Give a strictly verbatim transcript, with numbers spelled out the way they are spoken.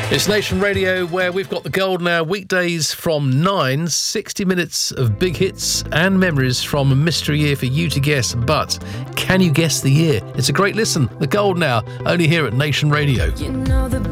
It's Nation Radio, where we've got the golden hour weekdays from nine, sixty minutes of big hits and memories from a mystery year for you to guess. But can you guess the year? It's a great listen. The golden hour, only here at Nation Radio. You know the